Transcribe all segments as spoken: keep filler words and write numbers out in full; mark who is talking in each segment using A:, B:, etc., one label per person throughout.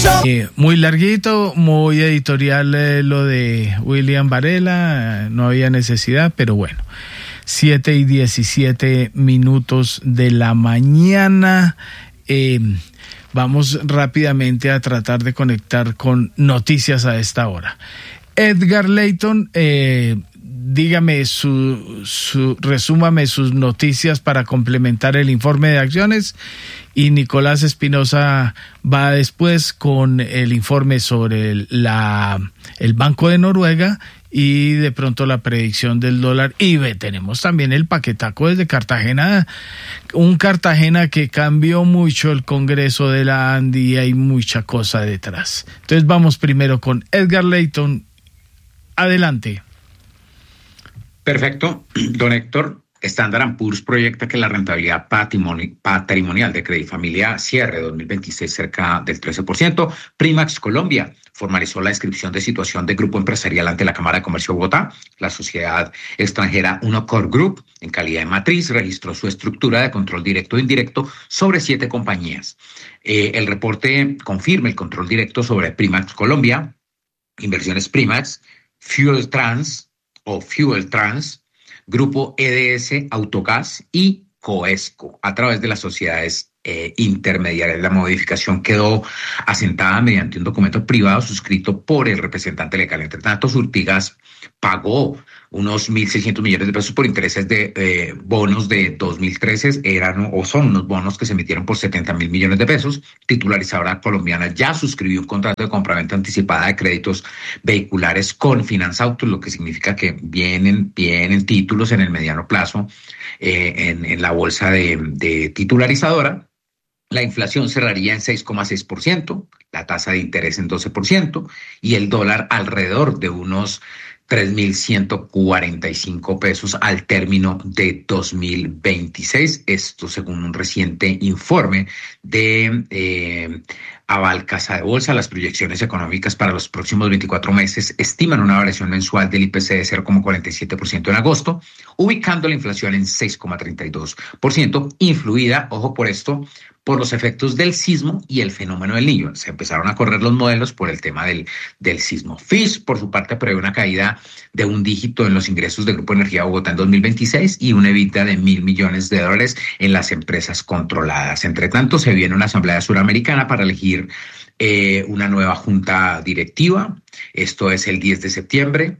A: Eh, muy larguito, muy editorial eh, lo de William Varela, eh, no había necesidad, pero bueno. siete y diecisiete minutos de la mañana. Eh, vamos rápidamente a tratar de conectar con noticias a esta hora. Edgar Layton, eh, dígame su, su, resúmame sus noticias para complementar el informe de acciones, y Nicolás Espinosa va después con el informe sobre el, la, el Banco de Noruega y de pronto la predicción del dólar. Y ve, tenemos también el paquetaco desde Cartagena, un Cartagena que cambió mucho el Congreso de la Andi y hay mucha cosa detrás. Entonces vamos primero con Edgar Layton. Adelante.
B: Perfecto, don Héctor. Standard and Poor's proyecta que la rentabilidad patrimoni- patrimonial de Credit Familia cierre dos mil veintiséis cerca del trece por ciento. Primax Colombia formalizó la descripción de situación de grupo empresarial ante la Cámara de Comercio de Bogotá. La sociedad extranjera Unocore Group, en calidad de matriz, registró su estructura de control directo e indirecto sobre siete compañías. Eh, el reporte confirma el control directo sobre Primax Colombia, Inversiones Primax, Fuel Trans o Fuel Trans, Grupo E D S Autogas y Coesco, a través de las sociedades eh, intermediarias. La modificación quedó asentada mediante un documento privado suscrito por el representante legal. Entre tanto, Surtigas pagó unos mil seiscientos millones de pesos por intereses de eh, bonos de dos mil trece, eran o son unos bonos que se emitieron por setenta mil millones de pesos. Titularizadora colombiana ya suscribió un contrato de compraventa anticipada de créditos vehiculares con Finanzautos, lo que significa que vienen, vienen títulos en el mediano plazo eh, en, en la bolsa de, de titularizadora. La inflación cerraría en seis coma seis por ciento, la tasa de interés en doce por ciento y el dólar alrededor de unos tres mil ciento cuarenta y cinco pesos al término de dos mil veintiséis. Esto según un reciente informe de eh, Aval Casa de Bolsa. Las proyecciones económicas para los próximos veinticuatro meses estiman una variación mensual del I P C de cero coma cuarenta y siete por ciento en agosto, ubicando la inflación en seis coma treinta y dos por ciento, influida, ojo por esto, por los efectos del sismo y el fenómeno del Niño. Se empezaron a correr los modelos por el tema del, del sismo. Fitch, por su parte, prevé una caída de un dígito en los ingresos del Grupo Energía Bogotá en dos mil veintiséis y una EBITDA de mil millones de dólares en las empresas controladas. Entre tanto, se viene una asamblea suramericana para elegir eh, una nueva junta directiva. Esto es el diez de septiembre.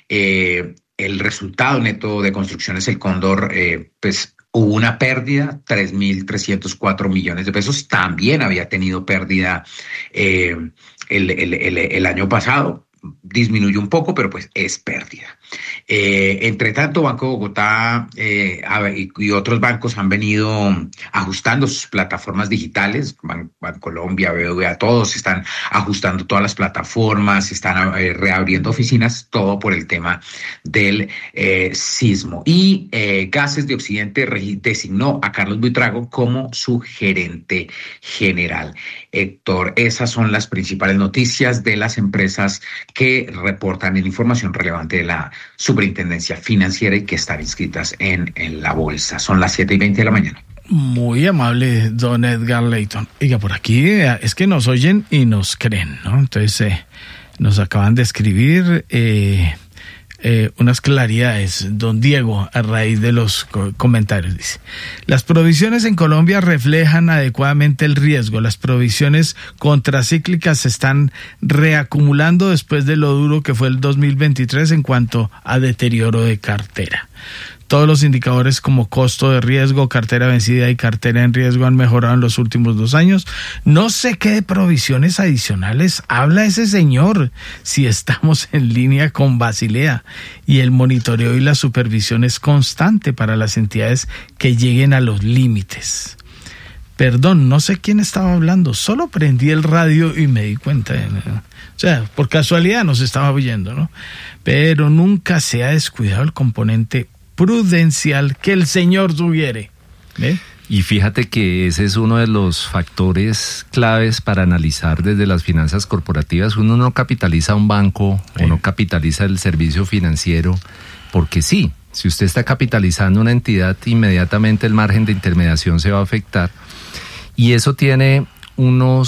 B: Eh, el resultado neto de Construcciones El Cóndor, eh, pues, hubo una pérdida, tres mil trescientos cuatro millones de pesos. También había tenido pérdida eh, el, el, el, el año pasado. Disminuye un poco, pero pues es pérdida. Eh, entre tanto, Banco de Bogotá eh, y, y otros bancos han venido ajustando sus plataformas digitales. Ban, Bancolombia, B B V A, todos están ajustando todas las plataformas, están eh, reabriendo oficinas, todo por el tema del eh, sismo. Y eh, Gases de Occidente designó a Carlos Buitrago como su gerente general. Héctor, esas son las principales noticias de las empresas que reportan en información relevante de la Superintendencia Financiera y que están inscritas en, en la bolsa. Son las siete y veinte de la mañana.
A: Muy amable, don Edgar Layton. Oiga, por aquí es que nos oyen y nos creen, ¿no? Entonces, eh, nos acaban de escribir eh, eh, unas claridades, don Diego, a raíz de los co- comentarios. Dice: las provisiones en Colombia reflejan adecuadamente el riesgo. Las provisiones contracíclicas se están reacumulando después de lo duro que fue el dos mil veintitrés en cuanto a deterioro de cartera. Todos los indicadores como costo de riesgo, cartera vencida y cartera en riesgo han mejorado en los últimos dos años. No sé qué de provisiones adicionales habla ese señor, si estamos en línea con Basilea, y el monitoreo y la supervisión es constante para las entidades que lleguen a los límites. Perdón, no sé quién estaba hablando, solo prendí el radio y me di cuenta. De, o sea, por casualidad nos estaba oyendo, ¿no? Pero nunca se ha descuidado el componente prudencial que el señor sugiere. ¿Eh?
C: Y fíjate que ese es uno de los factores claves para analizar desde las finanzas corporativas. Uno no capitaliza un banco, sí, o no capitaliza el servicio financiero, porque sí, si usted está capitalizando una entidad, inmediatamente el margen de intermediación se va a afectar. Y eso tiene unos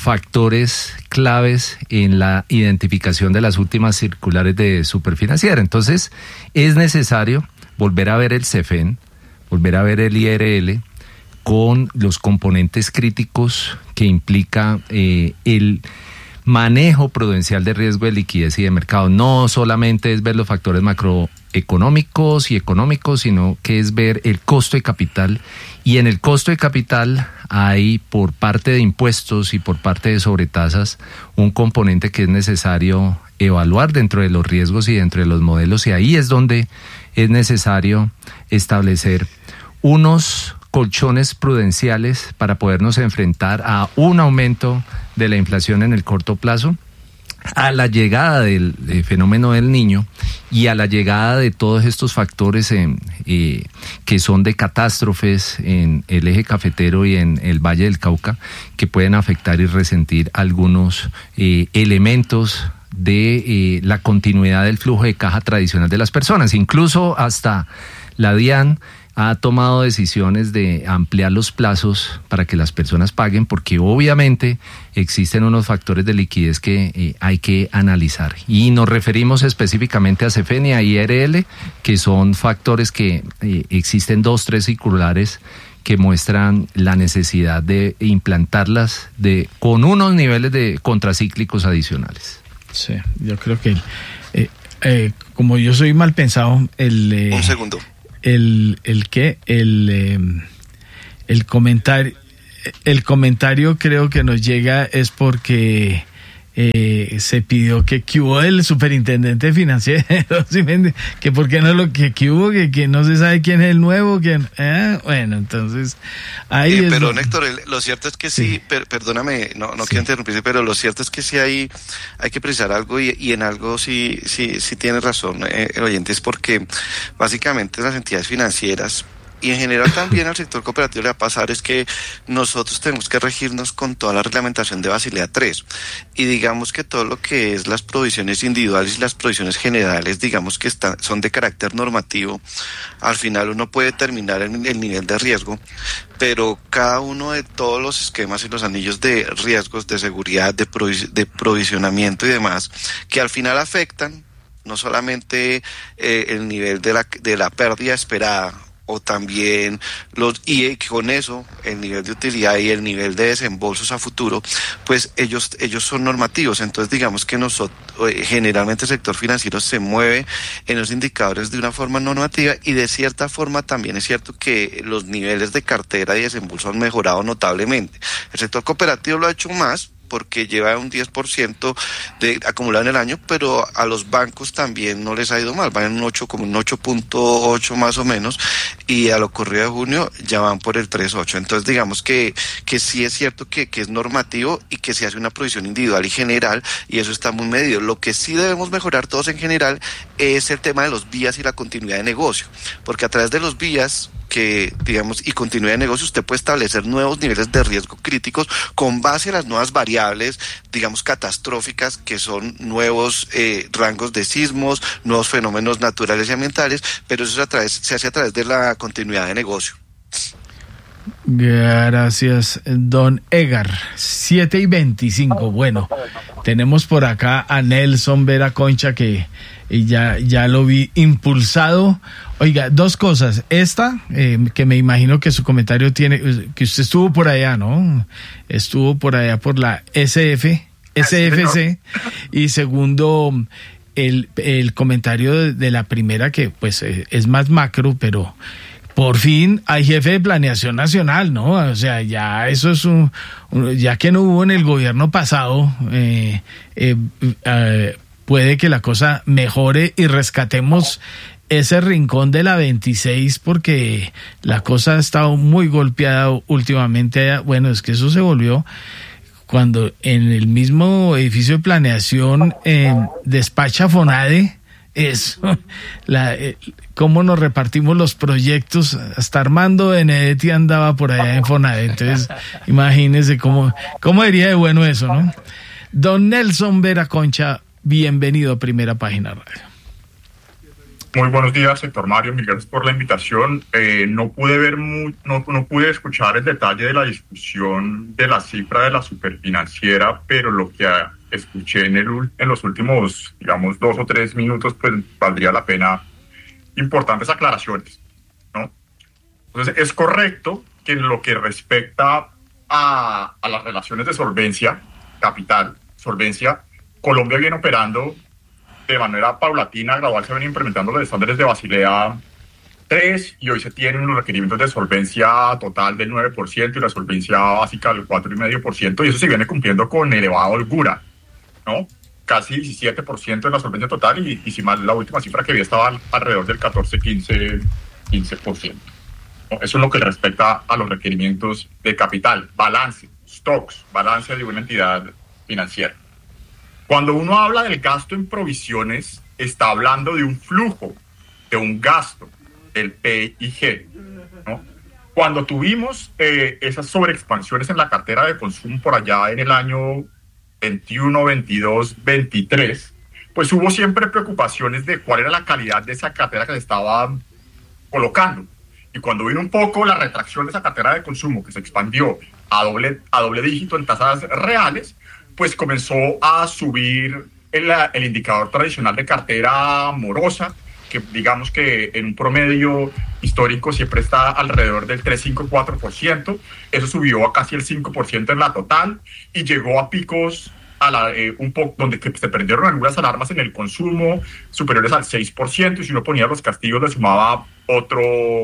C: factores claves en la identificación de las últimas circulares de Superfinanciera. Entonces, es necesario volver a ver el CEFEN, volver a ver el I R L con los componentes críticos que implica eh, el manejo prudencial de riesgo de liquidez y de mercado. No solamente es ver los factores macroeconómicos y económicos, sino que es ver el costo de capital. Y en el costo de capital hay, por parte de impuestos y por parte de sobretasas, un componente que es necesario evaluar dentro de los riesgos y dentro de los modelos, y ahí es donde es necesario establecer unos colchones prudenciales para podernos enfrentar a un aumento de la inflación en el corto plazo, a la llegada del, del fenómeno del Niño y a la llegada de todos estos factores en, eh, que son de catástrofes en el eje cafetero y en el Valle del Cauca, que pueden afectar y resentir algunos eh, elementos de eh, la continuidad del flujo de caja tradicional de las personas. Incluso hasta la DIAN ha tomado decisiones de ampliar los plazos para que las personas paguen, porque obviamente existen unos factores de liquidez que eh, hay que analizar. Y nos referimos específicamente a CEFEN y a I R L, que son factores que eh, existen dos, tres circulares que muestran la necesidad de implantarlas de, con unos niveles de contracíclicos adicionales.
A: Sí, yo creo que eh, eh, como yo soy mal pensado, el... Eh,
D: Un segundo.
A: El, el que el, eh, el comentario el comentario creo que nos llega es porque eh, se pidió que que hubo el superintendente financiero, ¿sí? Que por qué no lo que, que hubo, que, que no se sabe quién es el nuevo, que eh, bueno, entonces ahí
D: eh,
A: es
D: pero
A: donde...
D: Néctor, el, lo cierto es que sí, sí per, perdóname, no, no sí. quiero interrumpirte, pero lo cierto es que sí hay, hay que precisar algo y, y en algo sí, sí, sí tienes razón, eh, el oyente, es porque básicamente las entidades financieras y en general también al sector cooperativo le va a pasar es que nosotros tenemos que regirnos con toda la reglamentación de Basilea tres y digamos que todo lo que es las provisiones individuales y las provisiones generales, digamos que están, son de carácter normativo. Al final uno puede determinar el, el nivel de riesgo, pero cada uno de todos los esquemas y los anillos de riesgos, de seguridad, de, provis- de provisionamiento y demás, que al final afectan no solamente eh, el nivel de la, de la pérdida esperada, o también los y con eso el nivel de utilidad y el nivel de desembolsos a futuro, pues ellos ellos son normativos. Entonces digamos que nosotros generalmente el sector financiero se mueve en los indicadores de una forma normativa y de cierta forma también es cierto que los niveles de cartera y desembolso han mejorado notablemente. El sector cooperativo lo ha hecho más porque lleva un diez por ciento de acumulado en el año, pero a los bancos también no les ha ido mal, van en un ocho, como un ocho punto ocho más o menos, y a lo corrido de junio ya van por el tres punto ocho. Entonces digamos que, que sí es cierto que, que es normativo y que se hace una provisión individual y general, y eso está muy medido. Lo que sí debemos mejorar todos en general es el tema de los vías y la continuidad de negocio, porque a través de los vías que, digamos, y continuidad de negocio, usted puede establecer nuevos niveles de riesgo críticos con base a las nuevas variables, digamos, catastróficas, que son nuevos eh, rangos de sismos, nuevos fenómenos naturales y ambientales, pero eso es a través, se hace a través de la continuidad de negocio.
A: Gracias, don Edgar. siete y veinticinco. Bueno, tenemos por acá a Nelson Vera Concha, que ya, ya lo vi impulsado. Oiga, dos cosas. Esta, eh, que me imagino que su comentario tiene, que usted estuvo por allá, ¿no? Estuvo por allá por la S F, S F C. Y segundo, el, el comentario de, de la primera, que pues es más macro, pero por fin hay jefe de planeación nacional, ¿no? O sea, ya eso es un, un ya que no hubo en el gobierno pasado, eh, eh, eh, puede que la cosa mejore y rescatemos ese rincón de la veintiséis, porque la cosa ha estado muy golpeada últimamente. Bueno, es que eso se volvió cuando en el mismo edificio de planeación eh, despacha Fonade. Es la, eh, cómo nos repartimos los proyectos. Hasta Armando Benedetti andaba por allá en Fonade. Entonces, imagínense cómo, cómo diría de bueno eso, ¿no? Don Nelson Vera Concha, bienvenido a Primera Página Radio.
E: Muy buenos días, sector Mario. Mil gracias por la invitación. Eh, no pude ver, mu no, no pude escuchar el detalle de la discusión de la cifra de la superfinanciera, pero lo que escuché en, el, en los últimos, digamos, dos o tres minutos, pues valdría la pena importantes aclaraciones, ¿no? Entonces, es correcto que en lo que respecta a, a las relaciones de solvencia, capital, solvencia, Colombia viene operando de manera paulatina, gradual, se ven implementando los estándares de Basilea tres y hoy se tienen los requerimientos de solvencia total del nueve por ciento y la solvencia básica del cuatro coma cinco por ciento, y eso se viene cumpliendo con elevada holgura, ¿no? Casi diecisiete por ciento de la solvencia total y, y si mal la última cifra que vi estaba alrededor del catorce, quince, quince por ciento. ¿No? Eso es lo que respecta a los requerimientos de capital, balance, stocks, balance de una entidad financiera. Cuando uno habla del gasto en provisiones, está hablando de un flujo, de un gasto, del P I G, ¿no? Cuando tuvimos eh, esas sobreexpansiones en la cartera de consumo por allá en el año veintiuno, veintidós, veintitrés, pues hubo siempre preocupaciones de cuál era la calidad de esa cartera que se estaba colocando. Y cuando vino un poco la retracción de esa cartera de consumo, que se expandió a doble, a doble dígito en tasas reales, pues comenzó a subir el, el indicador tradicional de cartera morosa, que digamos que en un promedio histórico siempre está alrededor del tres, cinco, cuatro por ciento. Eso subió a casi el cinco por ciento en la total y llegó a picos a la, eh, un poco donde que se prendieron algunas alarmas en el consumo superiores al seis por ciento, y si uno ponía los castigos le sumaba otro,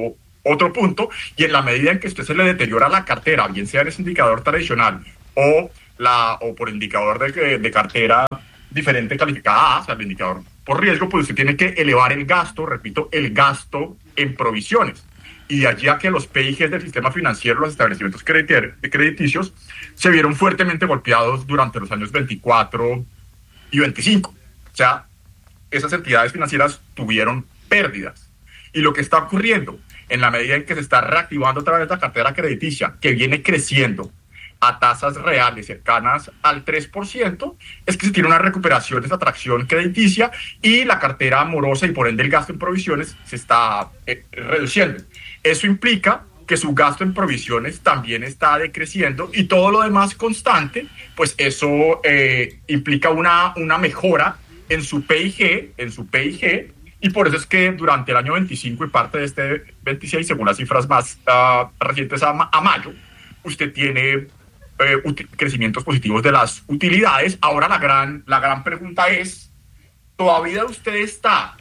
E: otro punto, y en la medida en que a usted se le deteriora la cartera, bien sea en ese indicador tradicional o La, o por indicador de, de cartera diferente calificada A, o sea, el indicador por riesgo, pues usted tiene que elevar el gasto, repito, el gasto en provisiones. Y de allí a que los P I Gs del sistema financiero, los establecimientos crediticios, se vieron fuertemente golpeados durante los años veinticuatro y veinticinco. O sea, esas entidades financieras tuvieron pérdidas. Y lo que está ocurriendo, en la medida en que se está reactivando otra vez la cartera crediticia, que viene creciendo a tasas reales cercanas al tres por ciento, es que se tiene una recuperación de esa atracción crediticia y la cartera morosa y por ende el gasto en provisiones se está eh, reduciendo. Eso implica que su gasto en provisiones también está decreciendo y todo lo demás constante, pues eso eh, implica una, una mejora en su P I G, en su P I G, y por eso es que durante el año veinticinco y parte de este veintiséis, según las cifras más uh, recientes a, a mayo, usted tiene Eh, crecimientos positivos de las utilidades. Ahora la gran, la gran pregunta es, ¿todavía usted está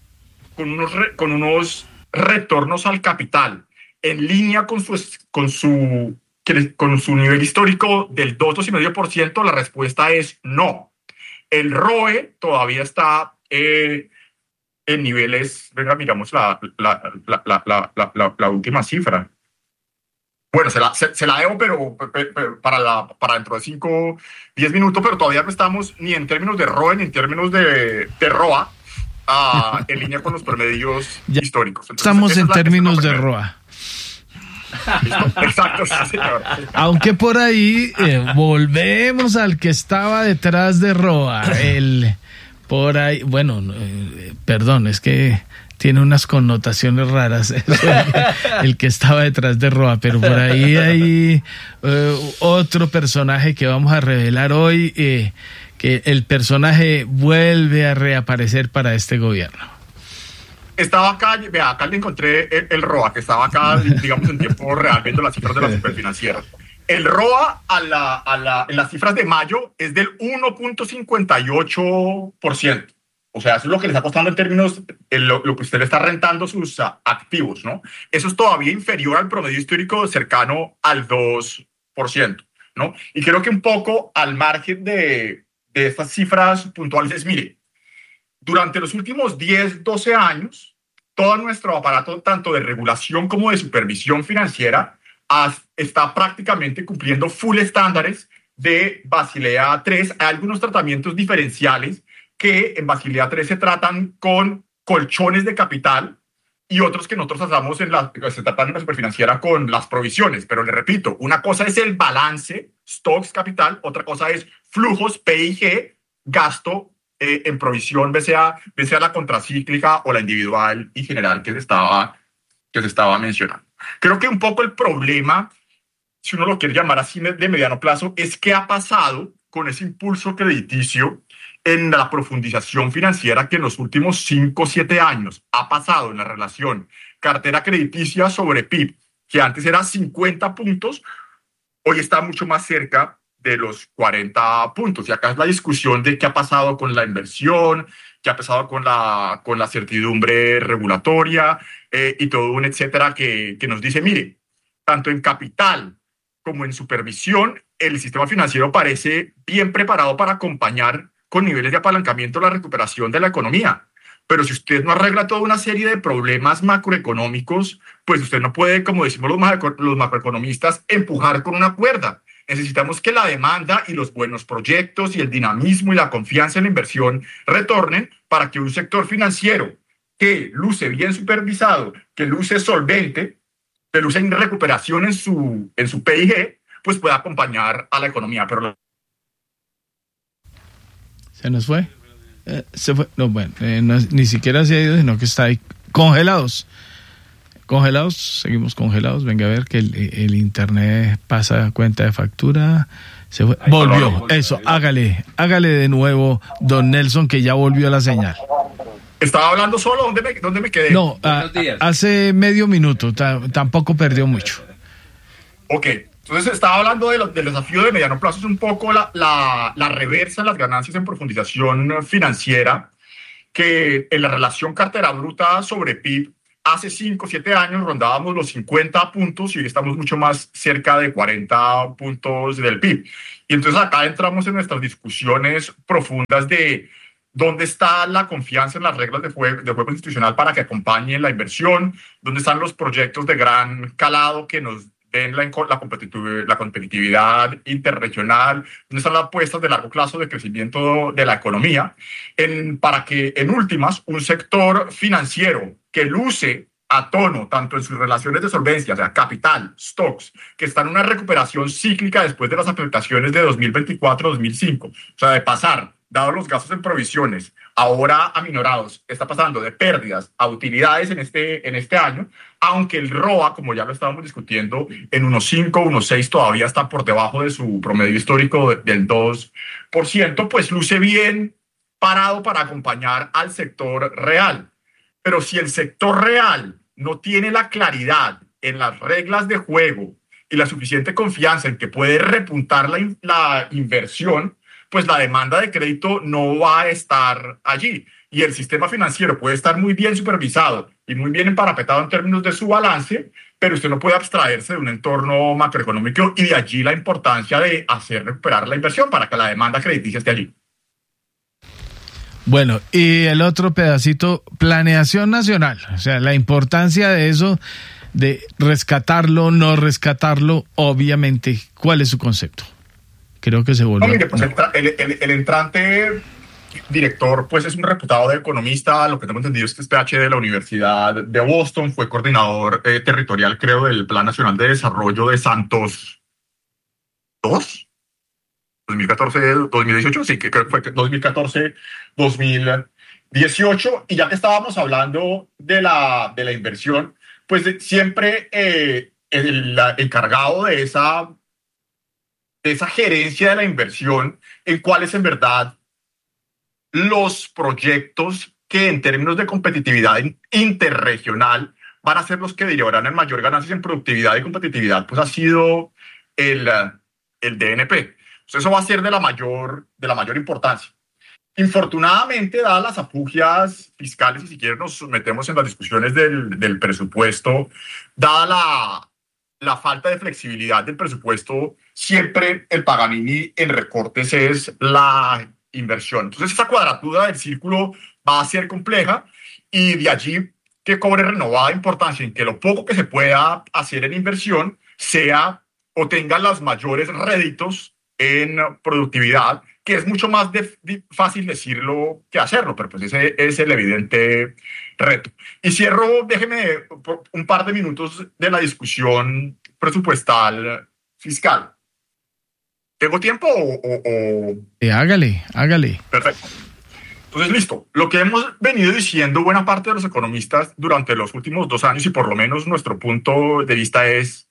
E: con unos, re, con unos retornos al capital en línea con su, con su, con su nivel histórico del dos, dos coma cinco por ciento? La respuesta es no. El R O E todavía está eh, en niveles, venga, miramos la, la, la, la, la, la, la, la última cifra. Bueno, se la, se, se la debo, pero, pero para, la, para dentro de cinco, diez minutos, pero todavía no estamos ni en términos de R O E ni en términos de, de R O A uh, en línea con los promedios ya históricos.
A: Entonces, estamos en términos de R O A.
E: Exacto, sí, señor.
A: Aunque por ahí eh, volvemos al que estaba detrás de R O A. El, por ahí, bueno, eh, perdón, es que tiene unas connotaciones raras el, el que estaba detrás de R O A, pero por ahí hay eh, otro personaje que vamos a revelar hoy, eh, que el personaje vuelve a reaparecer para este gobierno.
E: Estaba acá, vea, acá le encontré el, el R O A, que estaba acá, digamos, en tiempo real, viendo las cifras de la superfinanciera. El R O A a la, a la, en las cifras de mayo es del uno punto cincuenta y ocho por ciento. O sea, eso es lo que le está costando en términos de lo, lo que usted le está rentando sus uh, activos, ¿no? Eso es todavía inferior al promedio histórico cercano al dos por ciento, ¿no? Y creo que un poco al margen de, de estas cifras puntuales es, mire, durante los últimos diez, doce años, todo nuestro aparato, tanto de regulación como de supervisión financiera, has, está prácticamente cumpliendo full estándares de Basilea tres. Hay algunos tratamientos diferenciales que en Basilea tres se tratan con colchones de capital y otros que nosotros tratamos en la, se tratan en la superfinanciera con las provisiones. Pero le repito, una cosa es el balance, stocks, capital, otra cosa es flujos, P I G, gasto eh, en provisión, bien sea, bien sea la contracíclica o la individual y general que se estaba, que se estaba mencionando. Creo que un poco el problema, si uno lo quiere llamar así de mediano plazo, es qué ha pasado con ese impulso crediticio en la profundización financiera que en los últimos cinco o siete años ha pasado en la relación cartera crediticia sobre P I B, que antes era cincuenta puntos, hoy está mucho más cerca de los cuarenta puntos. Y acá es la discusión de qué ha pasado con la inversión, qué ha pasado con la, con la certidumbre regulatoria eh, y todo un etcétera que, que nos dice, mire, tanto en capital como en supervisión, el sistema financiero parece bien preparado para acompañar con niveles de apalancamiento la recuperación de la economía. Pero si usted no arregla toda una serie de problemas macroeconómicos, pues usted no puede, como decimos los, macro, los macroeconomistas, empujar con una cuerda. Necesitamos que la demanda y los buenos proyectos y el dinamismo y la confianza en la inversión retornen para que un sector financiero que luce bien supervisado, que luce solvente, que luce en recuperación en su, en su P I G, pues pueda acompañar a la economía. Pero
A: ¿se nos fue? Eh, se fue. No, bueno, eh, no, ni siquiera se ha ido, sino que está ahí congelados. Congelados, seguimos congelados. Venga a ver que el, el internet pasa cuenta de factura. Se fue. Volvió. Eso, hágale, hágale de nuevo, don Nelson, que ya volvió a la señal.
E: ¿Estaba hablando solo? ¿Dónde me, dónde me quedé?
A: No, a, hace medio minuto, t- tampoco perdió mucho.
E: Ok, entonces estaba hablando de lo, del desafío de mediano plazo, es un poco la, la, la reversa en las ganancias en profundización financiera, que en la relación cartera bruta sobre P I B, hace cinco o siete años rondábamos los cincuenta puntos y hoy estamos mucho más cerca de cuarenta puntos del P I B. Y entonces acá entramos en nuestras discusiones profundas de dónde está la confianza en las reglas de juego, de juego institucional para que acompañen la inversión, dónde están los proyectos de gran calado que nos den la, la, competitividad, la competitividad interregional, dónde están las apuestas de largo plazo de crecimiento de la economía, en, para que en últimas un sector financiero que luce a tono tanto en sus relaciones de solvencia, o sea, capital, stocks, que están en una recuperación cíclica después de las afectaciones de dos mil veinticuatro dos mil cinco, o sea, de pasar, dados los gastos en provisiones, ahora aminorados, está pasando de pérdidas a utilidades en este, en este año, aunque el R O A, como ya lo estábamos discutiendo, en uno punto cinco, uno punto seis todavía está por debajo de su promedio histórico del dos por ciento, pues luce bien parado para acompañar al sector real. Pero si el sector real no tiene la claridad en las reglas de juego y la suficiente confianza en que puede repuntar la, la inversión, pues la demanda de crédito no va a estar allí. Y el sistema financiero puede estar muy bien supervisado y muy bien emparapetado en términos de su balance, pero usted no puede abstraerse de un entorno macroeconómico y de allí la importancia de hacer recuperar la inversión para que la demanda crediticia esté allí.
A: Bueno, y el otro pedacito, planeación nacional, o sea, la importancia de eso, de rescatarlo, no rescatarlo, obviamente, ¿cuál es su concepto? Creo que se volvió.
E: No, mire, pues el, el, el, el entrante director pues es un reputado de economista, lo que tengo entendido es que es P H D de la Universidad de Boston, fue coordinador eh, territorial, creo, del Plan Nacional de Desarrollo de Santos dos, dos mil catorce, dos mil dieciocho, sí, que creo que fue dos mil catorce, dos mil dieciocho, y ya que estábamos hablando de la, de la inversión, pues de, siempre eh, el, el encargado de esa de esa gerencia de la inversión, en cuáles en verdad los proyectos que en términos de competitividad interregional van a ser los que derivarán en mayor ganancias en productividad y competitividad, pues ha sido el, el D N P. Entonces eso va a ser de la mayor, de la mayor importancia. Infortunadamente, dadas las afugias fiscales, y si quieren nos metemos en las discusiones del, del presupuesto, dada la la falta de flexibilidad del presupuesto, siempre el Paganini en recortes es la inversión. Entonces esa cuadratura del círculo va a ser compleja y de allí que cobre renovada importancia en que lo poco que se pueda hacer en inversión sea o tenga los mayores réditos en productividad, que es mucho más de, de, fácil decirlo que hacerlo, pero pues ese es el evidente reto. Y cierro, déjeme un par de minutos de la discusión presupuestal fiscal. ¿Tengo tiempo o...? o, o...
A: Eh, hágale, hágale.
E: Perfecto. Entonces, listo. Lo que hemos venido diciendo buena parte de los economistas durante los últimos dos años, y por lo menos nuestro punto de vista es,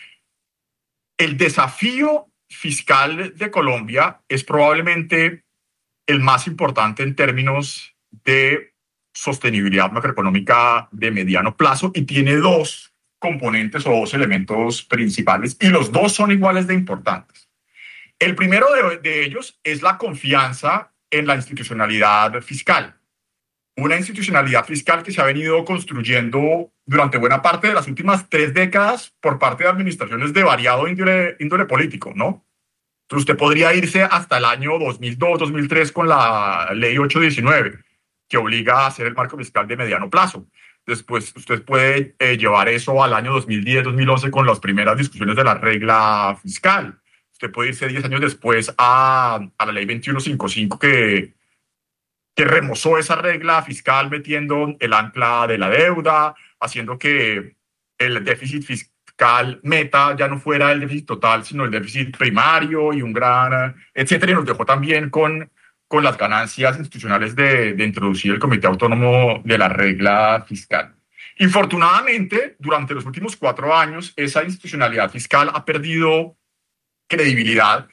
E: el desafío fiscal de Colombia es probablemente el más importante en términos de sostenibilidad macroeconómica de mediano plazo y tiene dos componentes o dos elementos principales y los dos son iguales de importantes. El primero de, de ellos es la confianza en la institucionalidad fiscal. Una institucionalidad fiscal que se ha venido construyendo durante buena parte de las últimas tres décadas por parte de administraciones de variado índole, índole político, ¿no? Entonces usted podría irse hasta el año dos mil dos, dos mil tres con la ley ocho diecinueve, que obliga a hacer el marco fiscal de mediano plazo. Después usted puede eh, llevar eso al año dos mil diez, dos mil once con las primeras discusiones de la regla fiscal. Usted puede irse diez años después a, a la ley veintiuno cincuenta y cinco que, que remozó esa regla fiscal metiendo el ancla de la deuda, haciendo que el déficit fiscal meta ya no fuera el déficit total, sino el déficit primario y un gran, etcétera. Y nos dejó también con, con las ganancias institucionales de, de introducir el Comité Autónomo de la Regla Fiscal. Infortunadamente, durante los últimos cuatro años, esa institucionalidad fiscal ha perdido credibilidad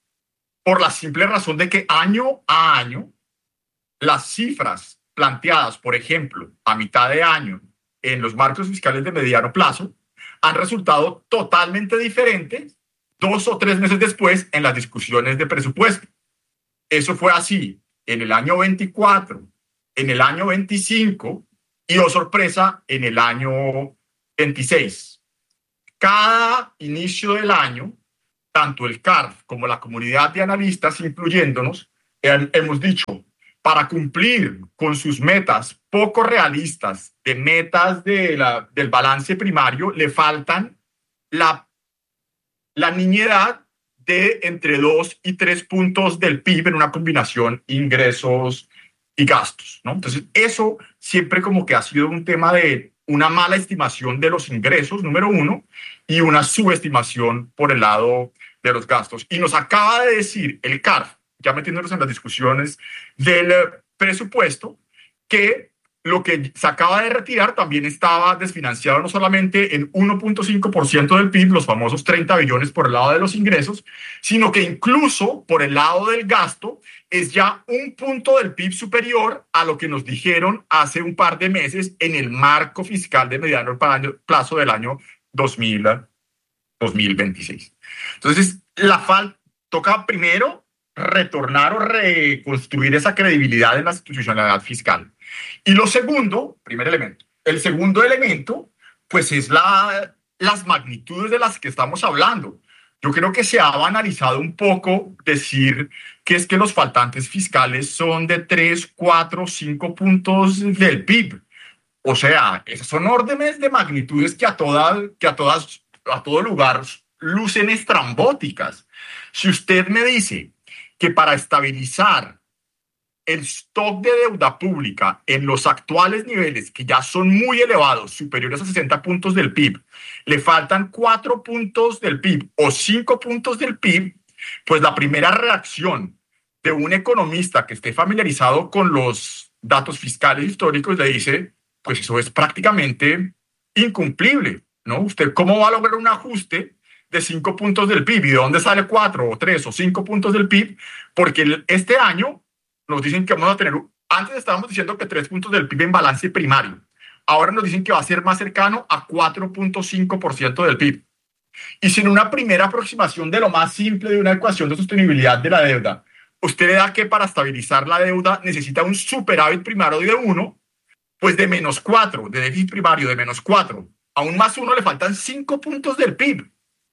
E: por la simple razón de que año a año las cifras planteadas, por ejemplo, a mitad de año en los marcos fiscales de mediano plazo han resultado totalmente diferentes dos o tres meses después en las discusiones de presupuesto. Eso fue así en el año veinticuatro, en el año veinticinco y, oh sorpresa, en el año veintiséis. Cada inicio del año, tanto el C A R F como la comunidad de analistas, incluyéndonos, hemos dicho, para cumplir con sus metas poco realistas de metas de la, del balance primario, le faltan la, la niñedad de entre dos y tres puntos del P I B en una combinación ingresos y gastos, ¿no? Entonces, eso siempre como que ha sido un tema de una mala estimación de los ingresos, número uno, y una subestimación por el lado de los gastos. Y nos acaba de decir el C A R F, ya metiéndonos en las discusiones del presupuesto, que lo que se acaba de retirar también estaba desfinanciado no solamente en uno punto cinco por ciento del P I B, los famosos treinta billones por el lado de los ingresos, sino que incluso por el lado del gasto es ya un punto del P I B superior a lo que nos dijeron hace un par de meses en el marco fiscal de mediano plazo del año dos mil, dos mil veintiséis. Entonces, la falta toca primero retornar o reconstruir esa credibilidad en la institucionalidad fiscal. Y lo segundo, primer elemento, el segundo elemento, pues es la, las magnitudes de las que estamos hablando. Yo creo que se ha banalizado un poco decir que es que los faltantes fiscales son de tres, cuatro, cinco puntos del P I B. O sea, esas son órdenes de magnitudes que a, toda, que a, todas, a todo lugar lucen estrambóticas. Si usted me dice que para estabilizar el stock de deuda pública en los actuales niveles, que ya son muy elevados, superiores a sesenta puntos del P I B, le faltan cuatro puntos del P I B o cinco puntos del P I B, pues la primera reacción de un economista que esté familiarizado con los datos fiscales históricos le dice, pues eso es prácticamente incumplible, ¿no? ¿Usted cómo va a lograr un ajuste de cinco puntos del P I B? ¿Y de dónde sale cuatro o tres o cinco puntos del P I B? Porque este año nos dicen que vamos a tener, antes estábamos diciendo que tres puntos del P I B en balance primario. Ahora nos dicen que va a ser más cercano a cuatro punto cinco por ciento del P I B. Y si en una primera aproximación de lo más simple de una ecuación de sostenibilidad de la deuda, usted le da que para estabilizar la deuda necesita un superávit primario de uno, pues de menos cuatro, de déficit primario de menos cuatro, a un más uno le faltan cinco puntos del P I B,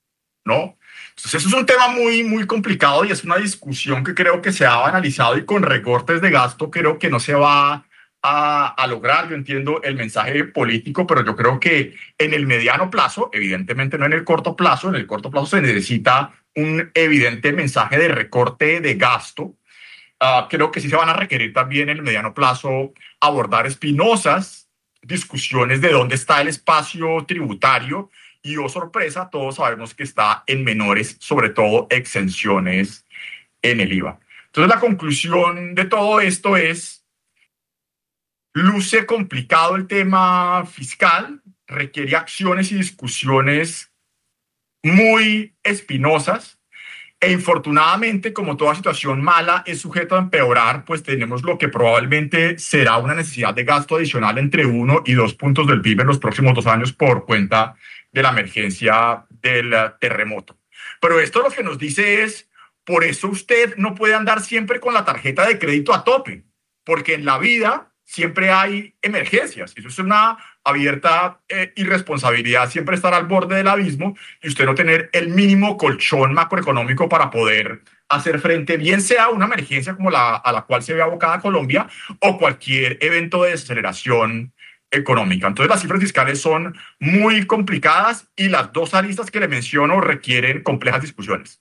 E: ¿no? Entonces eso es un tema muy, muy complicado y es una discusión que creo que se ha banalizado y con recortes de gasto creo que no se va a, a lograr. Yo entiendo el mensaje político, pero yo creo que en el mediano plazo, evidentemente no en el corto plazo, en el corto plazo se necesita un evidente mensaje de recorte de gasto. Uh, creo que sí se van a requerir también en el mediano plazo abordar espinosas discusiones de dónde está el espacio tributario. Y, oh sorpresa, todos sabemos que está en menores, sobre todo exenciones en el I V A. Entonces, la conclusión de todo esto es, luce complicado el tema fiscal, requiere acciones y discusiones muy espinosas, e infortunadamente, como toda situación mala es sujeta a empeorar, pues tenemos lo que probablemente será una necesidad de gasto adicional entre uno y dos puntos del P I B en los próximos dos años por cuenta de la emergencia del terremoto. Pero esto lo que nos dice es, por eso usted no puede andar siempre con la tarjeta de crédito a tope, porque en la vida siempre hay emergencias. Eso es una abierta eh, irresponsabilidad, siempre estar al borde del abismo y usted no tener el mínimo colchón macroeconómico para poder hacer frente, bien sea una emergencia como la a la cual se ve abocada Colombia o cualquier evento de desaceleración económica. Entonces las cifras fiscales son muy complicadas y las dos aristas que le menciono requieren complejas discusiones.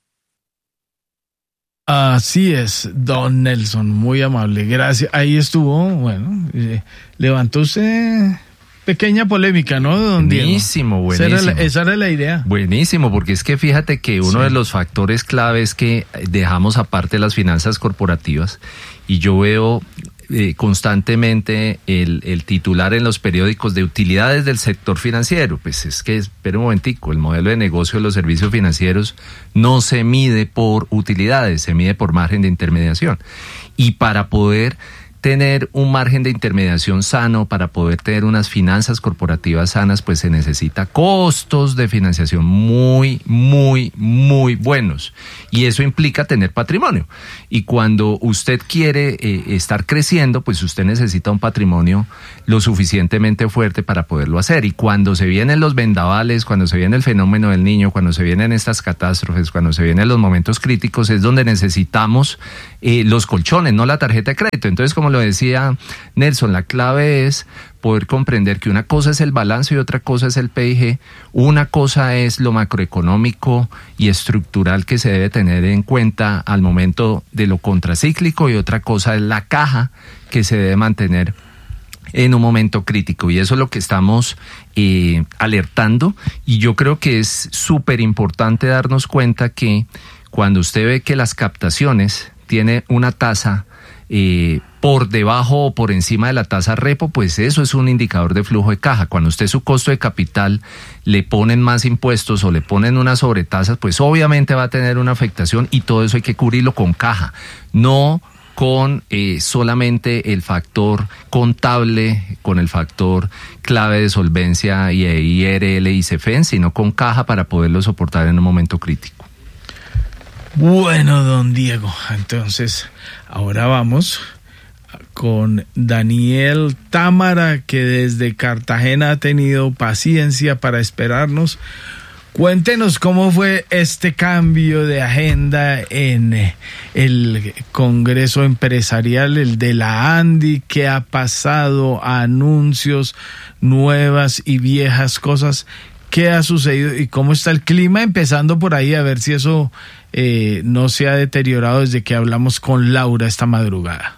A: Así es, don Nelson, muy amable, gracias. Ahí estuvo, bueno, eh, levantó usted pequeña polémica, ¿no, don Diego?
C: Buenísimo, buenísimo.
A: Esa era, la, esa era la idea.
C: Buenísimo, porque es que fíjate que uno sí. de los factores clave es que dejamos aparte las finanzas corporativas y yo veo eh, constantemente el, el titular en los periódicos de utilidades del sector financiero. Pues es que, espera un momentico, el modelo de negocio de los servicios financieros no se mide por utilidades, se mide por margen de intermediación. Y para poder tener un margen de intermediación sano, para poder tener unas finanzas corporativas sanas, pues se necesita costos de financiación muy, muy, muy buenos. Y eso implica tener patrimonio. Y cuando usted quiere eh, estar creciendo, pues usted necesita un patrimonio lo suficientemente fuerte para poderlo hacer. Y cuando se vienen los vendavales, cuando se viene el fenómeno del Niño, cuando se vienen estas catástrofes, cuando se vienen los momentos críticos, es donde necesitamos eh, los colchones, no la tarjeta de crédito. Entonces, como lo decía Nelson, la clave es poder comprender que una cosa es el balance y otra cosa es el P I G. Una cosa es lo macroeconómico y estructural que se debe tener en cuenta al momento de lo contracíclico y otra cosa es la caja que se debe mantener en un momento crítico. Y eso es lo que estamos eh, alertando, y yo creo que es súper importante darnos cuenta que cuando usted ve que las captaciones tienen una tasa eh, por debajo o por encima de la tasa repo, pues eso es un indicador de flujo de caja. Cuando usted su costo de capital le ponen más impuestos o le ponen unas sobretasas, pues obviamente va a tener una afectación, y todo eso hay que cubrirlo con caja, no con eh, solamente el factor contable, con el factor clave de solvencia y I R L y CEFEN, sino con caja para poderlo soportar en un momento crítico.
A: Bueno, don Diego, entonces ahora vamos con Daniel Támara, que desde Cartagena ha tenido paciencia para esperarnos. Cuéntenos cómo fue este cambio de agenda en el Congreso Empresarial, el de la ANDI, qué ha pasado, anuncios, nuevas y viejas cosas, qué ha sucedido y cómo está el clima, empezando por ahí, a ver si eso eh, no se ha deteriorado desde que hablamos con Laura esta madrugada.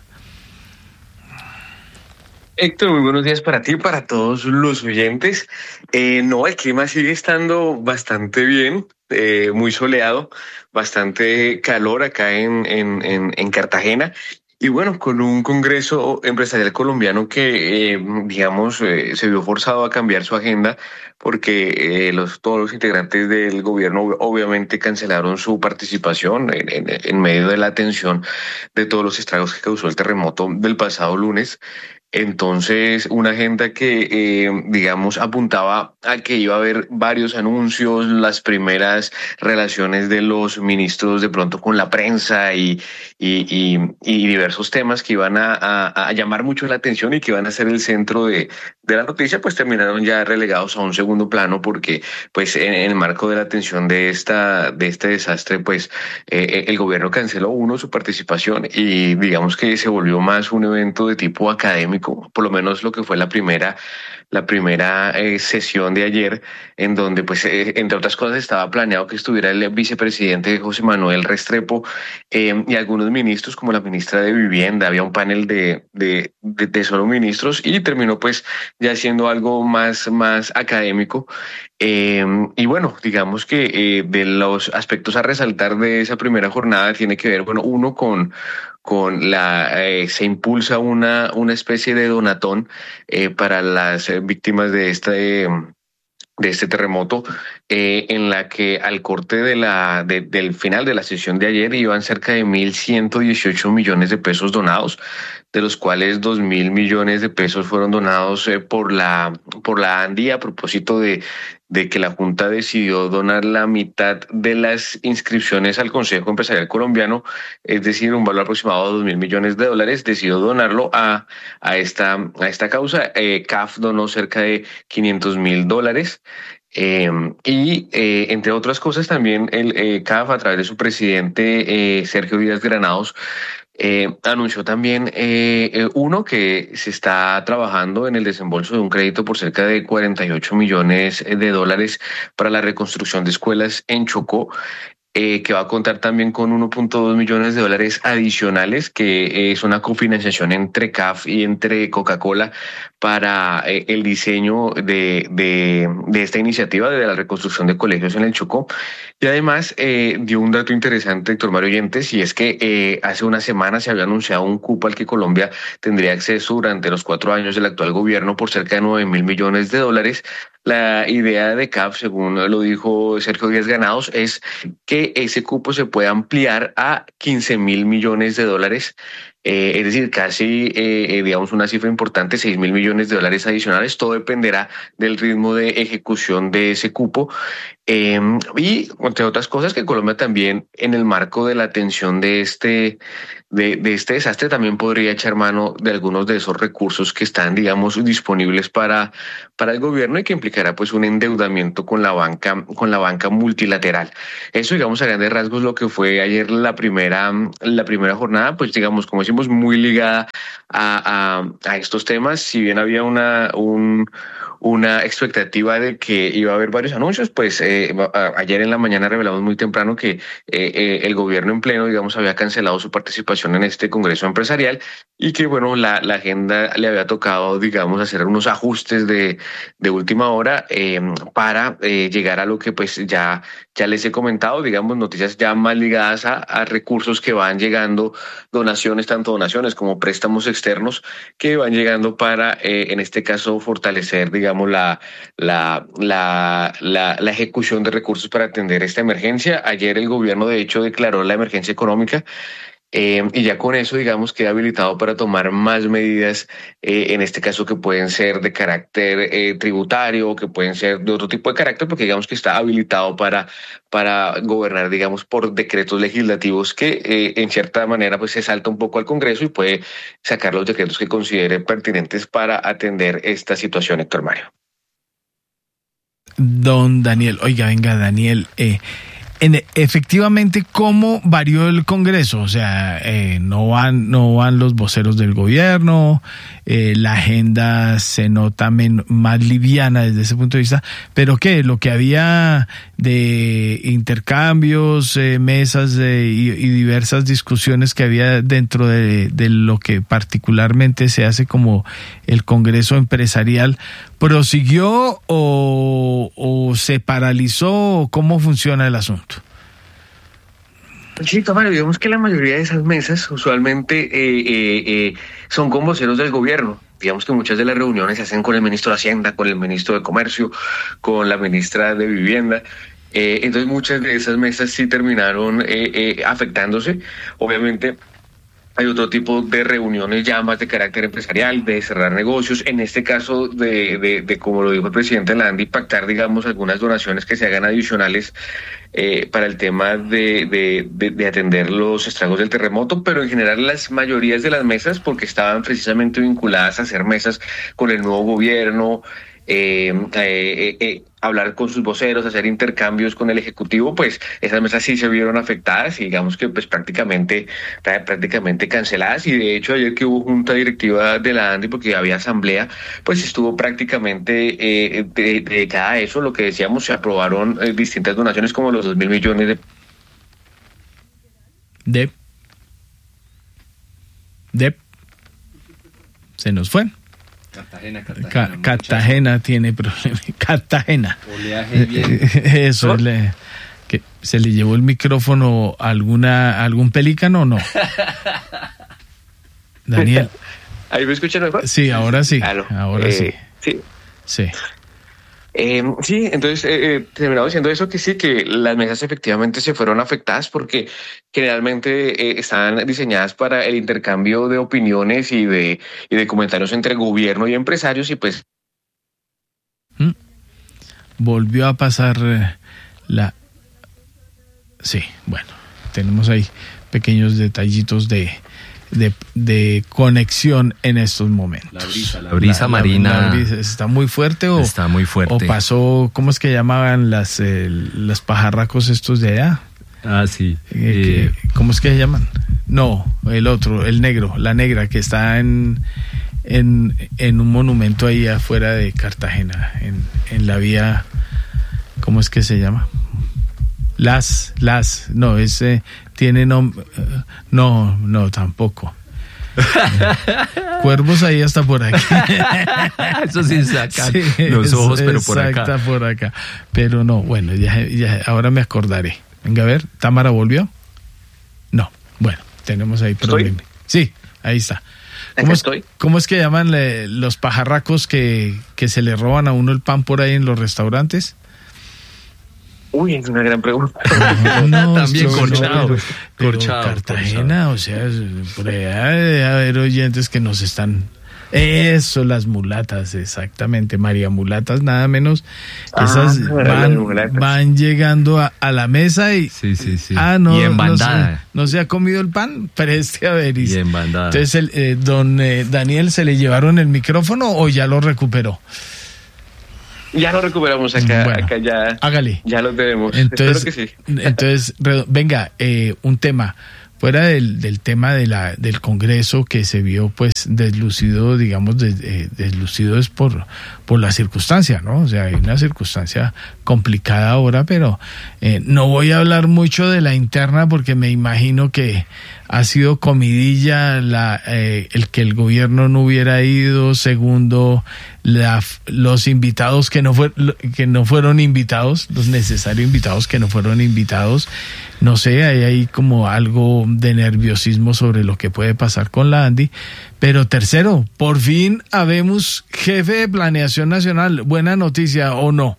F: Héctor, muy buenos días para ti y para todos los oyentes. Eh, no, el clima sigue estando bastante bien, eh, muy soleado, bastante calor acá en, en, en, en Cartagena. Y bueno, con un Congreso Empresarial colombiano que, eh, digamos, eh, se vio forzado a cambiar su agenda porque eh, los, todos los integrantes del gobierno obviamente cancelaron su participación en, en, en medio de la atención de todos los estragos que causó el terremoto del pasado lunes. Entonces, una agenda que, eh, digamos, apuntaba a que iba a haber varios anuncios, las primeras relaciones de los ministros de pronto con la prensa y, y, y, y diversos temas que iban a, a, a llamar mucho la atención y que iban a ser el centro de, de la noticia, pues terminaron ya relegados a un segundo plano porque, pues, en, en el marco de la atención de esta de este desastre, pues, eh, el gobierno canceló uno su participación y digamos que se volvió más un evento de tipo académico, por lo menos lo que fue la primera la primera eh, sesión de ayer, en donde, pues, eh, entre otras cosas, estaba planeado que estuviera el vicepresidente José Manuel Restrepo eh, y algunos ministros, como la ministra de Vivienda. Había un panel de, de, de, de solo ministros y terminó, pues, ya siendo algo más, más académico. Eh, y bueno, digamos que eh, de los aspectos a resaltar de esa primera jornada tiene que ver, bueno, uno con con la eh, se impulsa una una especie de donatón eh, para las eh, víctimas de este eh, de este terremoto, eh, en la que al corte de la de, del final de la sesión de ayer iban cerca de mil ciento dieciocho millones de pesos donados, de los cuales dos mil millones de pesos fueron donados eh, por la por la ANDI a propósito de de que la Junta decidió donar la mitad de las inscripciones al Consejo Empresarial Colombiano, es decir, un valor aproximado de dos mil millones de dólares, decidió donarlo a, a, esta, a esta causa. Eh, C A F donó cerca de quinientos mil dólares. Eh, y eh, entre otras cosas también el eh, C A F a través de su presidente eh, Sergio Díaz Granados Eh, anunció también, eh, eh, uno, que se está trabajando en el desembolso de un crédito por cerca de cuarenta y ocho millones de dólares para la reconstrucción de escuelas en Chocó, eh, que va a contar también con uno punto dos millones de dólares adicionales, que es una cofinanciación entre C A F y entre Coca-Cola para eh, el diseño de, de, de esta iniciativa de la reconstrucción de colegios en el Chocó. Y además eh, dio un dato interesante, Héctor Mario Oyentes, y es que eh, hace una semana se había anunciado un cupo al que Colombia tendría acceso durante los cuatro años del actual gobierno por cerca de nueve mil millones de dólares. La idea de C A F, según lo dijo Sergio Díaz Granados, es que ese cupo se pueda ampliar a quince mil millones de dólares. Eh, es decir, casi, eh, digamos, una cifra importante, seis mil millones de dólares adicionales. Todo dependerá del ritmo de ejecución de ese cupo. Eh, y, entre otras cosas, que Colombia también, en el marco de la atención de este, de, de este desastre, también podría echar mano de algunos de esos recursos que están, digamos, disponibles para, para el gobierno y que implicará, pues, un endeudamiento con la banca, con la banca multilateral. Eso, digamos, a grandes rasgos, lo que fue ayer la primera, la primera jornada, pues, digamos, como decimos, muy ligada a, a, a estos temas. Si bien había una, un, una expectativa de que iba a haber varios anuncios, pues eh, a, ayer en la mañana revelamos muy temprano que eh, eh, el gobierno en pleno, digamos, había cancelado su participación en este Congreso Empresarial y que, bueno, la, la agenda le había tocado, digamos, hacer unos ajustes de, de última hora eh, para eh, llegar a lo que, pues, ya, ya les he comentado, digamos, noticias ya más ligadas a, a recursos que van llegando, donaciones, tanto donaciones como préstamos externos que van llegando para, eh, en este caso, fortalecer, digamos, la, la, la, la, la ejecución de recursos para atender esta emergencia. Ayer el gobierno, de hecho, declaró la emergencia económica. Eh, y ya con eso, digamos, queda habilitado para tomar más medidas, eh, en este caso que pueden ser de carácter eh, tributario o que pueden ser de otro tipo de carácter, porque digamos que está habilitado para, para gobernar, digamos, por decretos legislativos que eh, en cierta manera pues se salta un poco al Congreso y puede sacar los decretos que considere pertinentes para atender esta situación, Héctor Mario.
A: Don Daniel, oiga, venga, Daniel, eh, En, efectivamente, ¿cómo varió el Congreso? O sea, eh, no van, no van los voceros del gobierno, eh, la agenda se nota men, más liviana desde ese punto de vista, pero ¿qué? Lo que había de intercambios, eh, mesas eh, y, y diversas discusiones que había dentro de, de lo que particularmente se hace como el Congreso Empresarial, ¿prosiguió o, o se paralizó? ¿Cómo funciona el asunto?
F: Sí, Mario, digamos que la mayoría de esas mesas usualmente eh, eh, eh, son con voceros del gobierno. Digamos que muchas de las reuniones se hacen con el ministro de Hacienda, con el ministro de Comercio, con la ministra de Vivienda. Eh, entonces muchas de esas mesas sí terminaron eh, eh, afectándose. Obviamente hay otro tipo de reuniones ya más de carácter empresarial, de cerrar negocios, en este caso de, de, de como lo dijo el presidente de la ANDI, pactar, digamos, algunas donaciones que se hagan adicionales eh, para el tema de, de, de, de atender los estragos del terremoto, pero en general las mayorías de las mesas, porque estaban precisamente vinculadas a hacer mesas con el nuevo gobierno, eh, eh, eh, hablar con sus voceros, hacer intercambios con el Ejecutivo, pues esas mesas sí se vieron afectadas y digamos que pues prácticamente prácticamente canceladas. Y de hecho ayer que hubo junta directiva de la ANDI, porque había asamblea, pues estuvo prácticamente eh, dedicada a eso. Lo que decíamos, se aprobaron eh, distintas donaciones como los dos mil millones de...
A: De... De... Se nos fue.
C: Cartagena, Cartagena.
A: Ca- Cartagena tiene problemas. Cartagena.
C: Oleaje bien.
A: Eso, ¿no? le, que ¿se le llevó el micrófono a alguna, a algún pelícano o no? Daniel.
F: ¿Ahí me escuchan mejor?
A: Sí, ahora sí.
F: Claro.
A: Ahora
F: eh,
A: sí.
F: Sí.
A: Sí.
F: Eh, sí, entonces eh, eh, terminamos diciendo eso, que sí, que las mesas efectivamente se fueron afectadas porque generalmente eh, estaban diseñadas para el intercambio de opiniones y de, y de comentarios entre gobierno y empresarios, y pues...
A: ¿Mm? Volvió a pasar eh, la... Sí, bueno, tenemos ahí pequeños detallitos de... De, de conexión en estos momentos.
C: La brisa, la brisa la, marina.
A: La, la brisa, ¿está muy fuerte o
C: está muy fuerte?
A: O pasó, ¿cómo es que llamaban las eh, los pajarracos estos de allá?
C: Ah, sí.
A: Eh, eh, ¿Cómo es que se llaman? No, el otro, el negro, la negra que está en en, en un monumento ahí afuera de Cartagena, en, en la vía, ¿cómo es que se llama? Las, las, no, ese tiene nombre, no, no, tampoco. Cuervos ahí hasta por aquí.
C: Eso sí sacan
A: sí,
C: los ojos, pero por acá.
A: Exacta por acá. Pero no, bueno, ya, ya, ahora me acordaré. Venga, a ver, ¿Támara volvió? No, bueno, tenemos ahí problema. Sí, ahí está. ¿Cómo es, ¿Cómo es que llaman le, los pajarracos que, que se le roban a uno el pan por ahí en los restaurantes?
F: Uy, es una gran pregunta.
A: No,
C: también
A: no,
C: corchado.
A: No, pero
C: corchado.
A: Cartagena, corchado. O sea, por allá debe haber oyentes que nos están... Eso, las mulatas, exactamente, María Mulatas, nada menos. Esas ah, van, van llegando a, a la mesa y...
C: Sí, sí, sí.
A: Ah, no,
C: y en bandada.
A: No se, no se ha comido el pan, preste a ver.
C: Y, y en bandada.
A: Entonces, el, eh, don eh, Daniel, ¿se le llevaron el micrófono o ya lo recuperó?
F: Ya lo recuperamos acá,
A: bueno,
F: acá ya,
A: hágale.
F: Ya lo tenemos.
A: Entonces,
F: Espero que sí.
A: Entonces, venga, eh, un tema, fuera del, del tema de la, del Congreso que se vio pues deslucido, digamos, des, eh, deslucido es por, por la circunstancia, ¿no? O sea, hay una circunstancia complicada ahora, pero eh, no voy a hablar mucho de la interna porque me imagino que ha sido comidilla la, eh, el que el gobierno no hubiera ido, segundo, la, los invitados que no, fue, que no fueron invitados, los necesarios invitados que no fueron invitados, no sé, hay ahí como algo de nerviosismo sobre lo que puede pasar con la Andi, pero tercero, por fin habemos jefe de planeación nacional, buena noticia o no.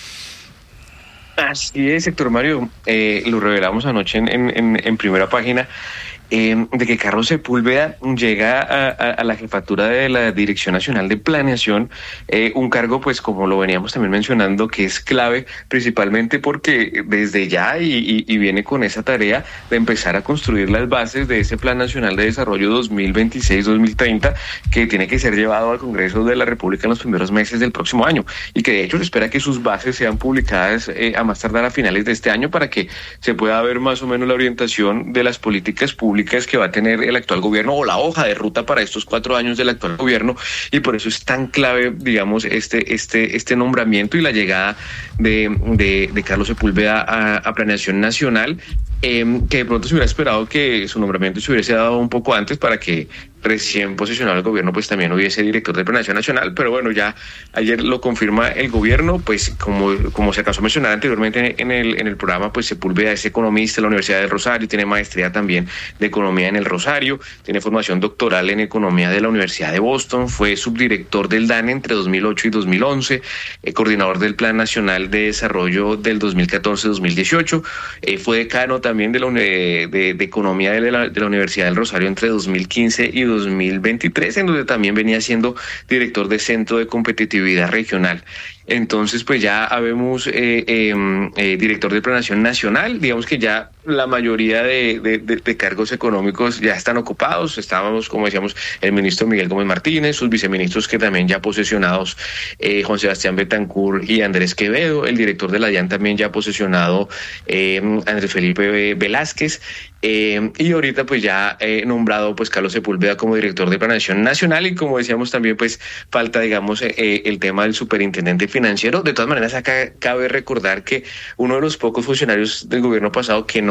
F: Así es, Héctor Mario, eh, lo revelamos anoche en, en, en primera página. Eh, de que Carlos Sepúlveda llega a, a, a la jefatura de la Dirección Nacional de Planeación, eh, un cargo, pues como lo veníamos también mencionando, que es clave principalmente porque desde ya y, y, y viene con esa tarea de empezar a construir las bases de ese Plan Nacional de Desarrollo dos mil veintiséis dos mil treinta que tiene que ser llevado al Congreso de la República en los primeros meses del próximo año y que de hecho se espera que sus bases sean publicadas eh, a más tardar a finales de este año para que se pueda ver más o menos la orientación de las políticas públicas que va a tener el actual gobierno o la hoja de ruta para estos cuatro años del actual gobierno, y por eso es tan clave, digamos, este este este nombramiento y la llegada de, de, de Carlos Sepúlveda a, a Planeación Nacional, eh, que de pronto se hubiera esperado que su nombramiento se hubiese dado un poco antes para que recién posicionado el gobierno pues también hubiese director de Planeación Nacional, pero bueno, ya ayer lo confirma el gobierno, pues como, como se alcanzó a mencionar anteriormente en el, en el programa, pues Sepúlveda es economista de la Universidad del Rosario, tiene maestría también de economía en el Rosario, tiene formación doctoral en economía de la Universidad de Boston, fue subdirector del DANE entre dos mil ocho y dos mil once, eh, coordinador del Plan Nacional de Desarrollo del dos mil catorce dos mil dieciocho, eh, fue decano también de, la, de, de, de economía de la, de la Universidad del Rosario entre dos mil quince y dos mil veintitrés, en donde también venía siendo director de Centro de Competitividad Regional. Entonces, pues ya habemos eh, eh, eh, director de Planeación Nacional, digamos que ya la mayoría de, de, de, de cargos económicos ya están ocupados. Estábamos, como decíamos, el ministro Miguel Gómez Martínez, sus viceministros que también ya posesionados, eh, Juan Sebastián Betancourt y Andrés Quevedo, el director de la DIAN también ya posesionado, eh, Andrés Felipe Velázquez, eh, y ahorita pues ya eh, nombrado pues Carlos Sepúlveda como director de Planeación Nacional, y como decíamos también pues falta, digamos, eh, el tema del superintendente financiero. De todas maneras, acá cabe recordar que uno de los pocos funcionarios del gobierno pasado que no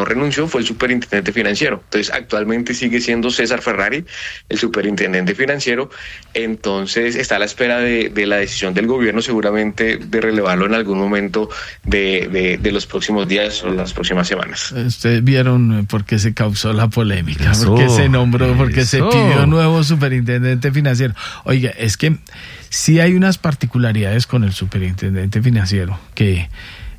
F: renunció fue el superintendente financiero. Entonces, actualmente sigue siendo César Ferrari el superintendente financiero. Entonces, está a la espera de, de la decisión del gobierno, seguramente de relevarlo en algún momento de, de, de los próximos días o las próximas semanas.
A: Ustedes vieron por qué se causó la polémica,
C: Eso,
A: porque se nombró, porque
C: eso.
A: se pidió nuevo superintendente financiero. Oiga, es que sí hay unas particularidades con el superintendente financiero que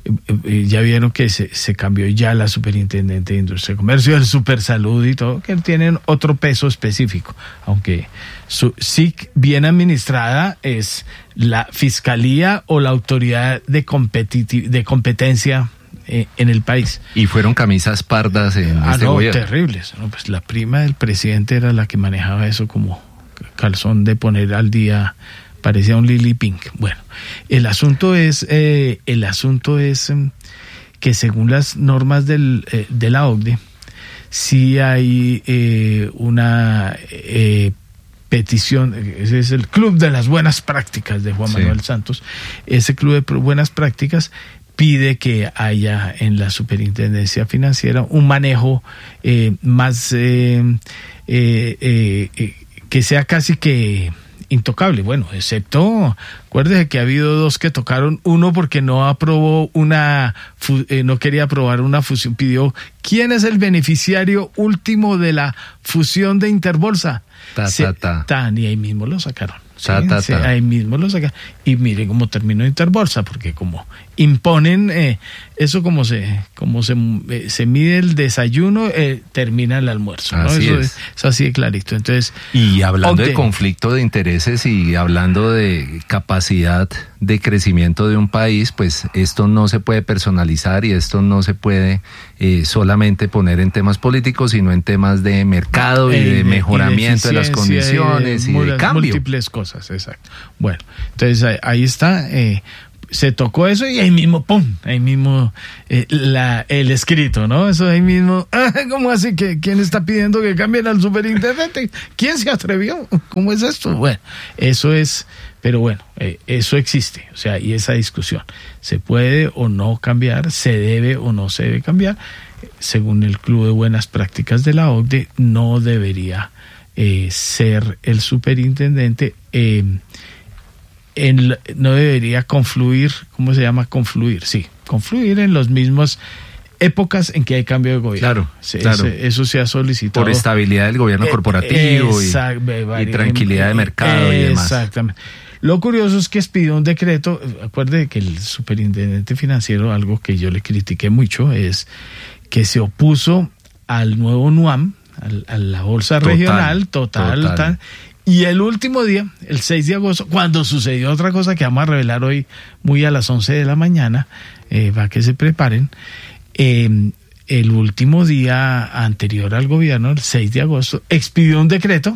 A: eh, ya vieron que se, se cambió ya la superintendente de Industria y Comercio, el Supersalud y todo, que tienen otro peso específico, aunque su, sí bien administrada es la Fiscalía o la Autoridad de, competiti- de Competencia eh, en el país.
C: Y fueron camisas pardas en
A: ah,
C: este
A: no,
C: gobierno.
A: terribles. No, pues la prima del presidente era la que manejaba eso como calzón de poner al día, parecía un Lily Pink. Bueno, el asunto es, eh, el asunto es eh, que según las normas del, eh, de la O C D E, sí hay eh, una eh, petición, ese es el Club de las Buenas Prácticas de Juan
C: Sí.
A: Manuel Santos. Ese Club de Buenas Prácticas pide que haya en la superintendencia financiera un manejo eh, más eh, eh, eh, eh, que sea casi que intocable. Bueno, excepto, acuérdese que ha habido dos que tocaron, uno porque no aprobó una, eh, no quería aprobar una fusión, pidió, ¿quién es el beneficiario último de la fusión de Interbolsa?
C: Ta,
A: Se,
C: ta, ta.
A: Tan, y ahí mismo lo sacaron.
C: Ta,
A: Sí,
C: ta,
A: sí,
C: ta.
A: ahí mismo lo sacaron. Y mire cómo terminó Interbolsa, porque como imponen eh, eso como se como se, eh, se mide el desayuno, eh, termina el almuerzo, ¿no?
C: Así
A: Eso
C: es.
A: es, es así de clarito. Entonces,
C: Y hablando
A: ok.
C: de conflicto de intereses y hablando de capacidad de crecimiento de un país, pues esto no se puede personalizar y esto no se puede eh, solamente poner en temas políticos, sino en temas de mercado y
A: Eh,
C: de mejoramiento de, las
A: eficiencia,
C: condiciones y de
A: mulas-
C: cambio.
A: múltiples cosas, exacto. Bueno, entonces ahí, ahí está, eh, se tocó eso y ahí mismo, ¡pum! Ahí mismo eh, la, el escrito, ¿no? Eso ahí mismo, ¿cómo así? que ¿Quién está pidiendo que cambien al superintendente? ¿Quién se atrevió? ¿Cómo es esto? Bueno, eso es, pero bueno, eh, eso existe, o sea, y esa discusión, ¿se puede o no cambiar? ¿Se debe o no se debe cambiar? Según el Club de Buenas Prácticas de la O C D E, no debería eh, ser el superintendente, eh, en, no debería confluir, ¿cómo se llama? Confluir, sí, confluir en los mismos épocas en que hay cambio de gobierno.
C: Claro,
A: Sí,
C: claro.
A: ese- eso se ha solicitado.
C: Por estabilidad del gobierno
A: Eh,
C: corporativo y,
A: exact-
C: y tranquilidad de mercado y demás.
A: Exactamente. Lo curioso es que expidió un decreto, acuerde que el superintendente financiero, algo que yo le critiqué mucho, es que se opuso al nuevo NUAM, al- a la bolsa
C: Total,
A: regional, total,
C: total.
A: tal. Y el último día, el seis de agosto, cuando sucedió otra cosa que vamos a revelar hoy muy a las once de la mañana, eh, para que se preparen, eh, el último día anterior al gobierno, el seis de agosto, expidió un decreto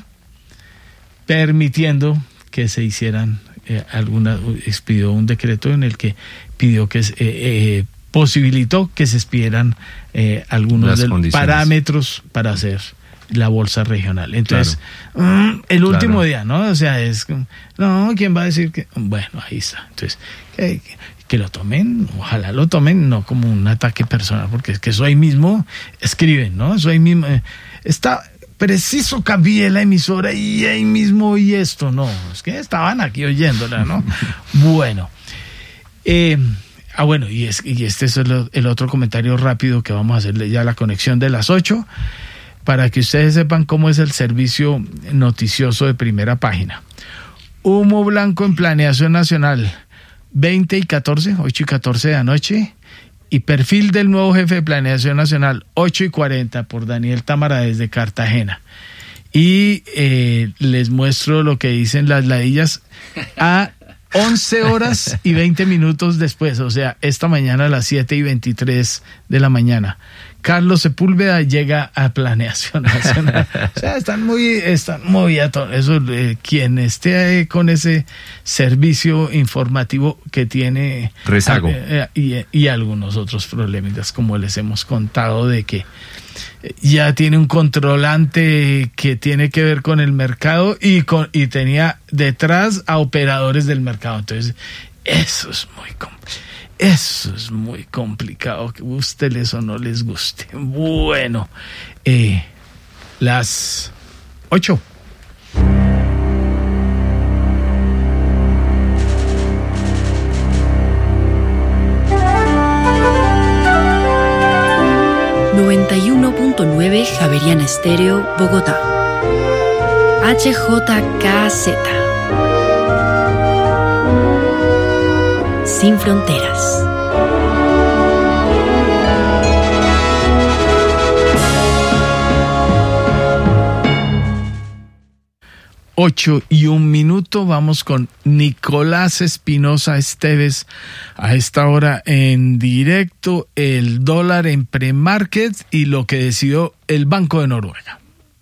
A: permitiendo que se hicieran eh, alguna, expidió un decreto en el que pidió que se- eh, eh, posibilitó que se expidieran eh, algunos
C: Las
A: de los
C: condiciones.
A: parámetros para hacer la bolsa regional. Entonces, mm, el último
C: Claro.
A: día, ¿no? O sea, es, como, no, ¿quién va a decir que? Bueno, ahí está. Entonces, que, que- que lo tomen, ojalá lo tomen, no como un ataque personal, porque es que eso ahí mismo escriben, ¿no? Eso ahí mismo, eh, está preciso, cambié la emisora y ahí mismo oí esto, no, es que estaban aquí oyéndola, ¿no? Bueno, eh, ah, bueno, y, es, y este es el, el otro comentario rápido que vamos a hacerle ya la conexión de las ocho, para que ustedes sepan cómo es el servicio noticioso de Primera Página. Humo blanco en planeación nacional, veinte y catorce, ocho y catorce de anoche, y perfil del nuevo jefe de planeación nacional, ocho y cuarenta, por Daniel Támara desde Cartagena. Y eh, les muestro lo que dicen las ladillas a once horas y veinte minutos después, o sea, esta mañana a las siete y veintitrés de la mañana. Carlos Sepúlveda llega a Planeación Nacional. O sea, están muy, están muy ato- eso, eh, quien esté eh, con ese servicio informativo que tiene
C: Rezago.
A: eh, eh, y, y algunos otros problemitas, como les hemos contado, de que eh, ya tiene un controlante que tiene que ver con el mercado y con y tenía detrás a operadores del mercado. Entonces, eso es muy complejo. Eso es muy complicado, que gusteles o no les guste. Bueno, eh, las ocho.
G: noventa y uno punto nueve Javeriana Estéreo, Bogotá. H J K Z. Sin fronteras.
A: Ocho y un minuto, vamos con Nicolás Espinosa Esteves a esta hora en directo, el dólar en pre-market y lo que decidió el Banco de Noruega.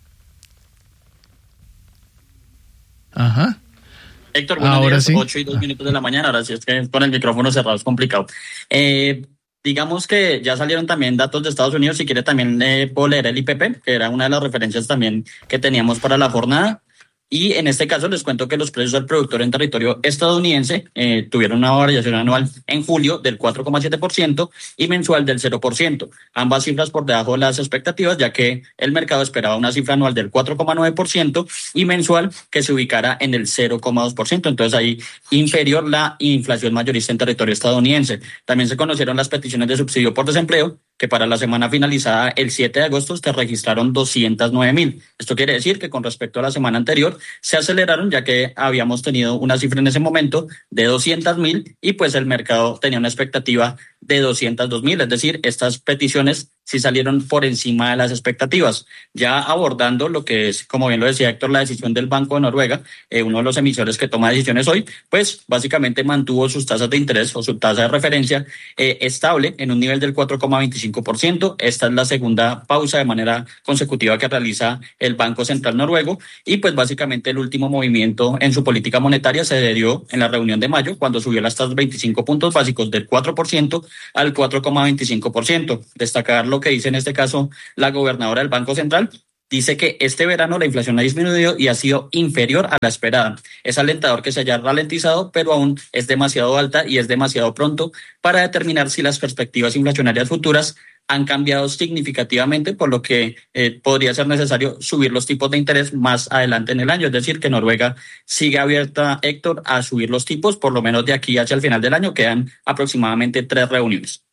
A: Ajá.
H: Héctor, buenos
A: ahora
H: días,
A: sí.
H: ocho y dos minutos de la mañana, ahora sí es que con el micrófono cerrado es complicado. Eh, digamos que ya salieron también datos de Estados Unidos, si quiere también eh, puedo leer el I P P, que era una de las referencias también que teníamos para la jornada. Y en este caso les cuento que los precios del productor en territorio estadounidense eh, tuvieron una variación anual en julio del cuatro coma siete por ciento y mensual del cero por ciento. Ambas cifras por debajo de las expectativas, ya que el mercado esperaba una cifra anual del cuatro coma nueve por ciento y mensual que se ubicara en el cero coma dos por ciento. Entonces ahí inferior la inflación mayorista en territorio estadounidense. También se conocieron las peticiones de subsidio por desempleo, que para la semana finalizada el siete de agosto se registraron doscientos nueve mil. Esto quiere decir que con respecto a la semana anterior se aceleraron, ya que habíamos tenido una cifra en ese momento de doscientos mil y pues el mercado tenía una expectativa de doscientos dos mil, es decir, estas peticiones sí salieron por encima de las expectativas. Ya abordando lo que es, como bien lo decía Héctor, la decisión del Banco de Noruega, eh, uno de los emisores que toma decisiones hoy, pues básicamente mantuvo sus tasas de interés o su tasa de referencia eh, estable en un nivel del cuatro coma veinticinco por ciento. Esta es la segunda pausa de manera consecutiva que realiza el Banco Central Noruego y pues básicamente el último movimiento en su política monetaria se dio en la reunión de mayo, cuando subió las tasas veinticinco puntos básicos del cuatro por ciento al cuatro coma veinticinco por ciento. Destacar lo que dice en este caso la gobernadora del Banco Central. Dice que este verano la inflación ha disminuido y ha sido inferior a la esperada. Es alentador que se haya ralentizado, pero aún es demasiado alta y es demasiado pronto para determinar si las perspectivas inflacionarias futuras han cambiado significativamente, por lo que eh, podría ser necesario subir los tipos de interés más adelante en el año. Es decir, que Noruega sigue abierta, Héctor, a subir los tipos, por lo menos de aquí hacia el final del año. Quedan aproximadamente tres reuniones.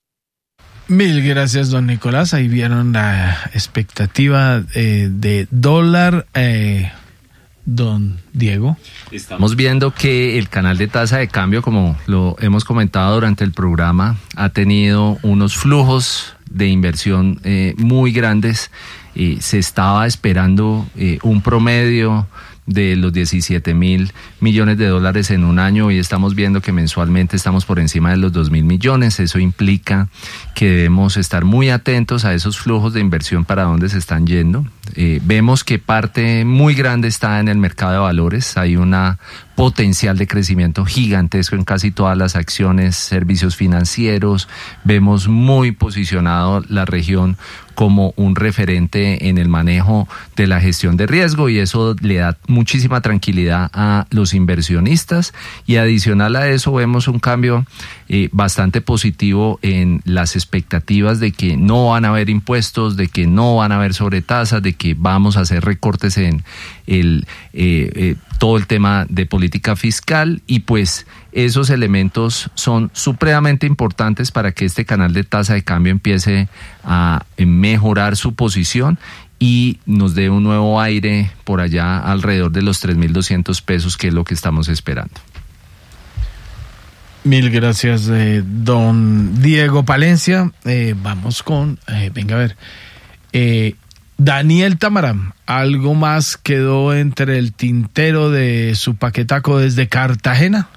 A: Mil gracias, don Nicolás. Ahí vieron la expectativa eh, de dólar. Eh, don Diego.
C: Estamos viendo que el canal de tasa de cambio, como lo hemos comentado durante el programa, ha tenido unos flujos de inversión eh, muy grandes. Eh, se estaba esperando eh, un promedio de los diecisiete mil millones de dólares en un año. Hoy estamos viendo que mensualmente estamos por encima de los dos mil millones. Eso implica que debemos estar muy atentos a esos flujos de inversión, para dónde se están yendo. Eh, vemos que parte muy grande está en el mercado de valores. Hay una potencial de crecimiento gigantesco en casi todas las acciones, servicios financieros. Vemos muy posicionado la región como un referente en el manejo de la gestión de riesgo, y eso le da muchísima tranquilidad a los inversionistas. Y adicional a eso vemos un cambio eh, bastante positivo en las expectativas de que no van a haber impuestos, de que no van a haber sobretasas, de que vamos a hacer recortes en el eh, eh, todo el tema de política fiscal, y pues esos elementos son supremamente importantes para que este canal de tasa de cambio empiece a mejorar su posición y nos dé un nuevo aire por allá alrededor de los tres mil doscientos pesos, que es lo que estamos esperando.
A: Mil gracias, eh, don Diego Palencia. Eh, vamos con, eh, venga a ver, eh, Daniel Támara. ¿Algo más quedó entre el tintero de su paquetaco desde Cartagena?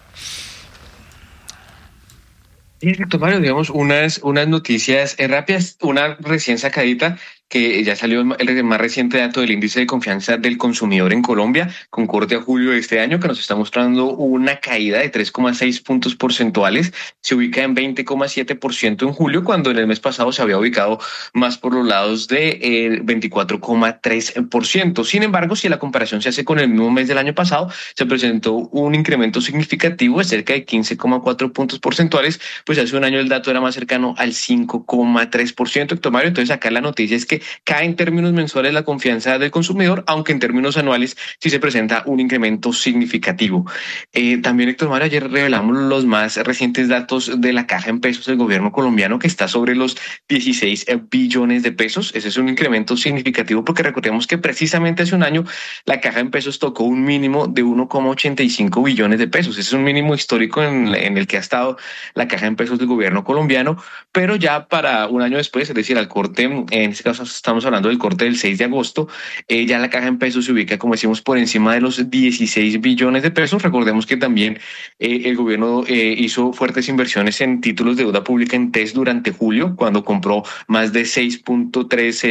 F: Sí, Mario, digamos, unas, unas noticias eh, rápidas, una recién sacadita. que ya salió el más reciente dato del índice de confianza del consumidor en Colombia, con corte a julio de este año, que nos está mostrando una caída de tres coma seis puntos porcentuales. Se ubica en veinte coma siete por ciento en julio, cuando en el mes pasado se había ubicado más por los lados de eh, veinticuatro coma tres por ciento. Sin embargo, si la comparación se hace con el mismo mes del año pasado, se presentó un incremento significativo de cerca de quince coma cuatro puntos porcentuales, pues hace un año el dato era más cercano al cinco coma tres por ciento, Héctor Mario. Entonces acá la noticia es que cae en términos mensuales la confianza del consumidor, aunque en términos anuales sí se presenta un incremento significativo. Eh, también, Héctor Mario, ayer revelamos los más recientes datos de la caja en pesos del gobierno colombiano, que está sobre los dieciséis billones de pesos. Ese es un incremento significativo porque recordemos que precisamente hace un año la caja en pesos tocó un mínimo de uno coma ochenta y cinco billones de pesos. Ese es un mínimo histórico en, en el que ha estado la caja en pesos del gobierno colombiano, pero ya para un año después, es decir, al corte, en este caso estamos hablando del corte del seis de agosto, eh, ya la caja en pesos se ubica, como decimos, por encima de los dieciséis billones de pesos. Recordemos que también eh, el gobierno eh, hizo fuertes inversiones en títulos de deuda pública en T E S durante julio, cuando compró más de seis punto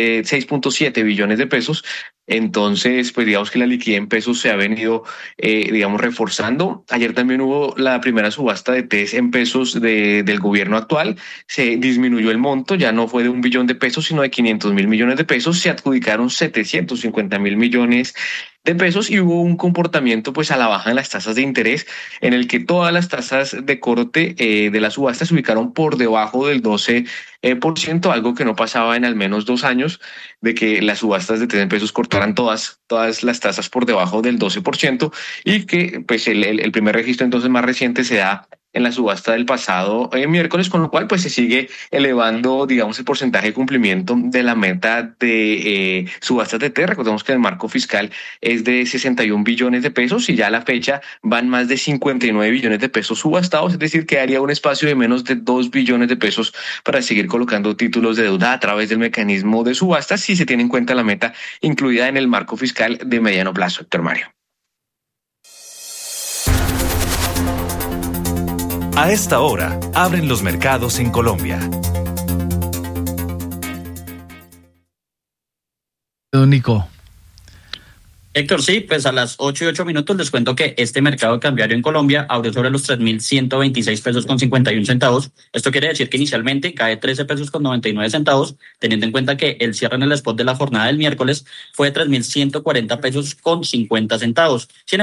F: siete billones de pesos. Entonces, pues digamos que la liquidez en pesos se ha venido, eh, digamos, reforzando. Ayer también hubo la primera subasta de T E S en pesos de, del gobierno actual. Se disminuyó el monto, ya no fue de un billón de pesos, sino de quinientos mil millones de pesos. Se adjudicaron setecientos cincuenta mil millones de pesos y hubo un comportamiento pues a la baja en las tasas de interés, en el que todas las tasas de corte eh, de la subasta se ubicaron por debajo del doce por ciento, algo que no pasaba en al menos dos años, de que las subastas de tres pesos cortaran todas, todas las tasas por debajo del doce por ciento, y que pues el, el, el primer registro entonces más reciente se da en la subasta del pasado eh, miércoles, con lo cual pues se sigue elevando, digamos, el porcentaje de cumplimiento de la meta de eh, subastas de T E S. Recordemos que el marco fiscal es de sesenta y un billones de pesos y ya a la fecha van más de cincuenta y nueve billones de pesos subastados, es decir, que haría un espacio de menos de dos billones de pesos para seguir colocando títulos de deuda a través del mecanismo de subastas, si se tiene en cuenta la meta incluida en el marco fiscal de mediano plazo. Héctor Mario.
I: A esta hora, abren los mercados en Colombia.
A: Don Nico.
H: Héctor, sí, pues a las ocho y ocho minutos les cuento que este mercado cambiario en Colombia abrió sobre los tres mil ciento veintiséis pesos con cincuenta y un centavos. Esto quiere decir que inicialmente cae trece pesos con noventa y nueve centavos, teniendo en cuenta que el cierre en el spot de la jornada del miércoles fue de tres mil ciento cuarenta pesos con cincuenta centavos. Sin